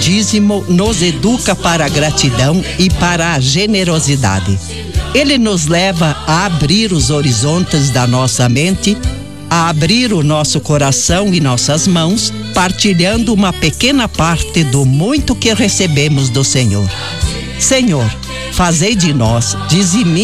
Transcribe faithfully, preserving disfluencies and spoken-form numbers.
dízimo nos educa para a gratidão e para a generosidade. Ele nos leva a abrir os horizontes da nossa mente, a abrir o nosso coração e nossas mãos, partilhando uma pequena parte do muito que recebemos do Senhor. Senhor, fazei de nós dizimista